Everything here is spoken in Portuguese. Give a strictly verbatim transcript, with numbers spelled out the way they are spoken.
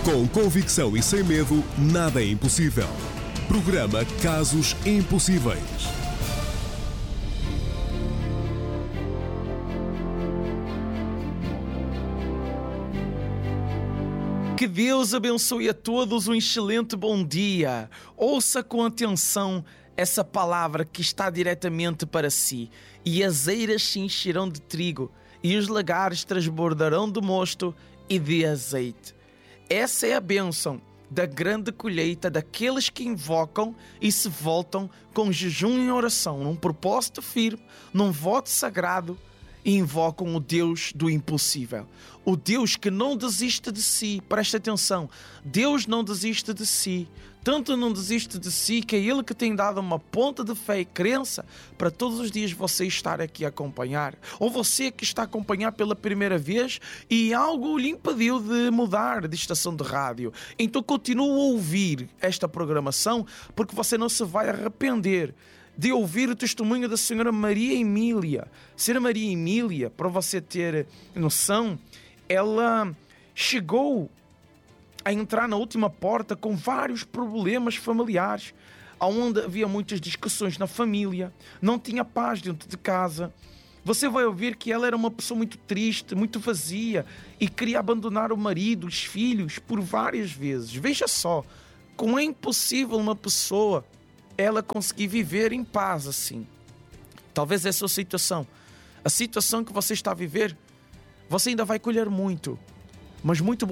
Com convicção e sem medo, nada é impossível. Programa Casos Impossíveis. Que Deus abençoe a todos um excelente bom dia. Ouça com atenção essa palavra que está diretamente para si. E as eiras se encherão de trigo, e os lagares transbordarão de mosto e de azeite. Essa é a bênção da grande colheita daqueles que invocam e se voltam com jejum e oração, num propósito firme, num voto sagrado, e invocam o Deus do impossível. O Deus que não desiste de si. Presta atenção. Deus não desiste de si. Tanto não desiste de si que é Ele que tem dado uma ponta de fé e crença para todos os dias você estar aqui a acompanhar. Ou você que está a acompanhar pela primeira vez e algo lhe impediu de mudar de estação de rádio. Então continue a ouvir esta programação, porque você não se vai arrepender de ouvir o testemunho da senhora Maria Emília. Senhora Maria Emília, para você ter noção, ela chegou a entrar na última porta com vários problemas familiares, onde havia muitas discussões na família, não tinha paz dentro de casa. Você vai ouvir que ela era uma pessoa muito triste, muito vazia e queria abandonar o marido, os filhos, por várias vezes. Veja só, como é impossível uma pessoa ela conseguir viver em paz assim. Talvez essa é a sua situação. A situação que você está a viver, você ainda vai colher muito, mas muito